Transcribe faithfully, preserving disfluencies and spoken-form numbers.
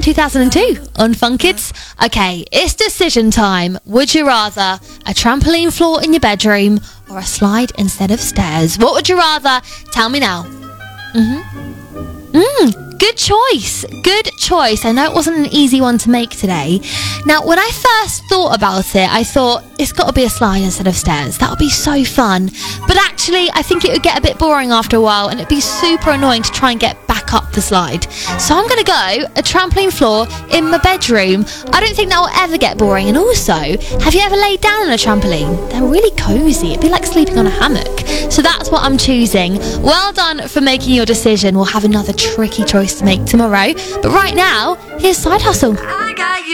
Time two thousand two on Fun Kids. Okay, it's decision time. Would you rather a trampoline floor in your bedroom or a slide instead of stairs? What would you rather? Tell me now. Mm-hmm. Mm, good choice. Good choice. I know it wasn't an easy one to make today. Now, when I first thought about it, I thought it's got to be a slide instead of stairs. That would be so fun. But actually, I think it would get a bit boring after a while, and it'd be super annoying to try and get back up the slide. So I'm going to go a trampoline floor in my bedroom. I don't think that will ever get boring. And also, have you ever laid down on a trampoline? They're really cozy. It'd be like sleeping on a hammock. So that's what I'm choosing. Well done for making your decision. We'll have another tricky choice to make tomorrow. But right now, here's Side Hustle.